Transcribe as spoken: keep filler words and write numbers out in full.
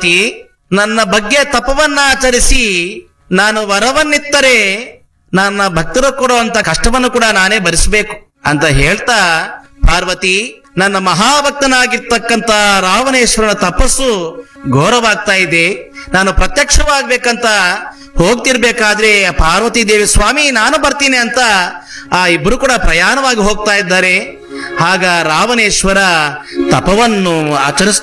ಪಾರ್ವತಿ, ನನ್ನ ಬಗ್ಗೆ ತಪವನ್ನ ಆಚರಿಸಿ ನಾನು ವರವನ್ನಿತ್ತರೆ ನನ್ನ ಭಕ್ತರು ಕೊಡುವಂತ ಕಷ್ಟವನ್ನು ಕೂಡ ನಾನೇ ಭರಿಸಬೇಕು ಅಂತ ಹೇಳ್ತಾ, ಪಾರ್ವತಿ ನನ್ನ ಮಹಾಭಕ್ತನಾಗಿರ್ತಕ್ಕಂತ ರಾವಣೇಶ್ವರನ ತಪಸ್ಸು ಘೋರವಾಗ್ತಾ ಇದೆ. ನಾನು ಪ್ರತ್ಯಕ್ಷವಾಗ್ಬೇಕಂತ ಹೋಗ್ತಿರ್ಬೇಕಾದ್ರೆ ಪಾರ್ವತಿ ದೇವಿ, ಸ್ವಾಮಿ ನಾನು ಬರ್ತೀನಿ ಅಂತ ಆ ಇಬ್ರು ಕೂಡ ಪ್ರಯಾಣವಾಗಿ ಹೋಗ್ತಾ ಇದ್ದಾರೆ. ಆಗ ರಾವಣೇಶ್ವರ ತಪವನ್ನು ಆಚರಿಸ್ತಾ